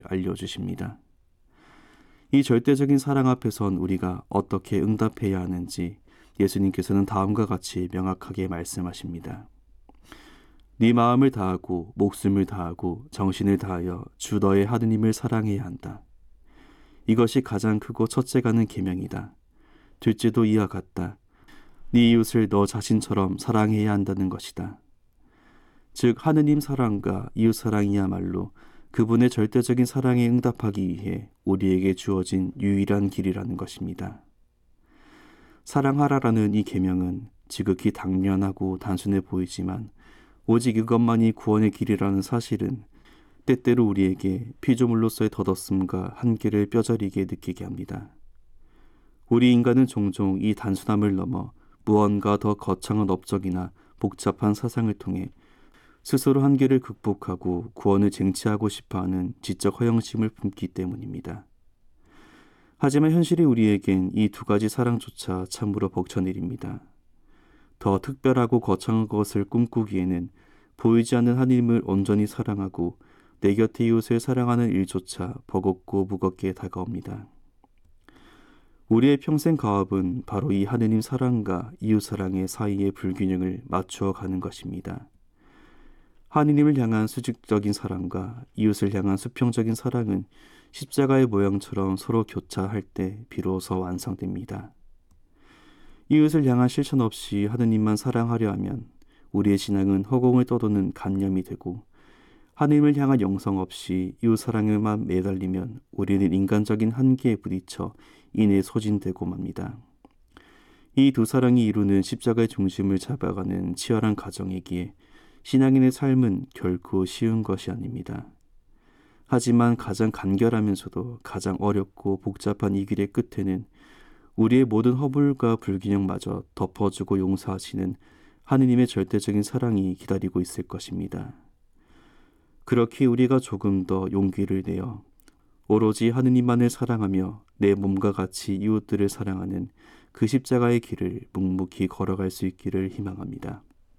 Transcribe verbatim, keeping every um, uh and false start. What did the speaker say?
알려주십니다. 이 절대적인 사랑 앞에선 우리가 어떻게 응답해야 하는지 예수님께서는 다음과 같이 명확하게 말씀하십니다. 네 마음을 다하고 목숨을 다하고 정신을 다하여 주 너의 하느님을 사랑해야 한다. 이것이 가장 크고 첫째가는 계명이다. 둘째도 이와 같다. 네 이웃을 너 자신처럼 사랑해야 한다는 것이다. 즉 하느님 사랑과 이웃 사랑이야말로 그분의 절대적인 사랑에 응답하기 위해 우리에게 주어진 유일한 길이라는 것입니다. 사랑하라라는 이 계명은 지극히 당연하고 단순해 보이지만 오직 이것만이 구원의 길이라는 사실은 때때로 우리에게 피조물로서의 덧없음과 한계를 뼈저리게 느끼게 합니다. 우리 인간은 종종 이 단순함을 넘어 무언가 더 거창한 업적이나 복잡한 사상을 통해 스스로 한계를 극복하고 구원을 쟁취하고 싶어하는 지적 허영심을 품기 때문입니다. 하지만 현실이 우리에겐 이 두 가지 사랑조차 참으로 벅차내립니다. 더 특별하고 거창한 것을 꿈꾸기에는 보이지 않는 하나님을 온전히 사랑하고 내 곁의 이웃을 사랑하는 일조차 버겁고 무겁게 다가옵니다. 우리의 평생 가업은 바로 이 하느님 사랑과 이웃 사랑의 사이의 불균형을 맞추어 가는 것입니다. 하느님을 향한 수직적인 사랑과 이웃을 향한 수평적인 사랑은 십자가의 모양처럼 서로 교차할 때 비로소 완성됩니다. 이웃을 향한 실천 없이 하느님만 사랑하려 하면 우리의 신앙은 허공을 떠도는 간념이 되고, 하느님을 향한 영성 없이 이웃 사랑에만 매달리면 우리는 인간적인 한계에 부딪혀 이내 소진되고 맙니다. 이 두 사랑이 이루는 십자가의 중심을 잡아가는 치열한 과정이기에 신앙인의 삶은 결코 쉬운 것이 아닙니다. 하지만 가장 간결하면서도 가장 어렵고 복잡한 이 길의 끝에는 우리의 모든 허물과 불균형마저 덮어주고 용서하시는 하느님의 절대적인 사랑이 기다리고 있을 것입니다. 그렇게 우리가 조금 더 용기를 내어 오로지 하느님만을 사랑하며 내 몸과 같이 이웃들을 사랑하는 그 십자가의 길을 묵묵히 걸어갈 수 있기를 희망합니다.